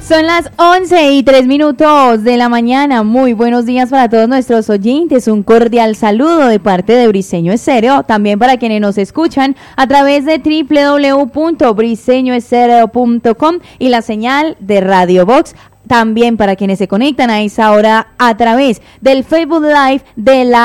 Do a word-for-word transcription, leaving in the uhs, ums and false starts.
Son las once y tres minutos de la mañana. Muy buenos días para todos nuestros oyentes. Un cordial saludo de parte de Briseño Estéreo. También para quienes nos escuchan a través de doble u doble u doble u punto briseño estéreo punto com y la señal de Radio Box. También para quienes se conectan a esa hora a través del Facebook Live de la